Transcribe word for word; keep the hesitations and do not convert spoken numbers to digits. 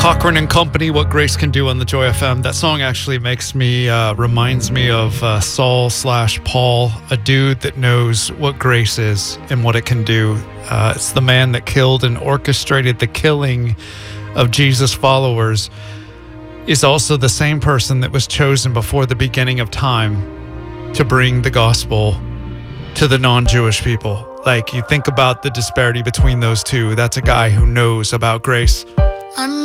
Cochran and Company, What Grace Can Do on the Joy F M. That song actually makes me, uh, reminds me of uh, Saul slash Paul, a dude that knows what grace is and what it can do. Uh, it's the man that killed and orchestrated the killing of Jesus' followers. Is also the same person that was chosen before the beginning of time to bring the gospel to the non-Jewish people. Like, you think about the disparity between those two. That's a guy who knows about grace.